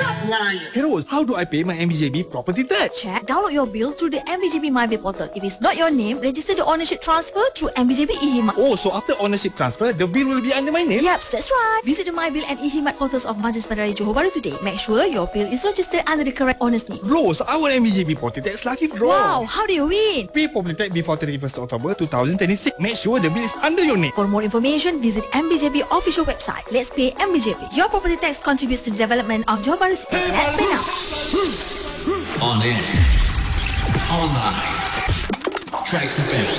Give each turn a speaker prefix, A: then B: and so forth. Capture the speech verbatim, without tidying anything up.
A: Heroes, how do I pay my M B J B property tax?
B: Check. Download your bill through the M B J B MyBill portal. If it's not your name, register the ownership transfer through M B J B eHimat.
A: Oh, so after ownership transfer, the bill will be under my name?
B: Yep, that's right. Visit the MyBill and eHimat portals of Majlis Bandar Johor Bahru today. Make sure your bill is registered under the correct owner's name.
A: Bros, our M B J B property tax lucky draw.
B: Wow, how do you win?
A: Pay property tax before thirty-first October twenty twenty-six. Make sure the bill is under your name.
B: For more information, visit M B J B official website. Let's pay M B J B. Your property tax contributes to the development of Johor Bahru City. Let's pay now.
C: On air, online, Tracks F M.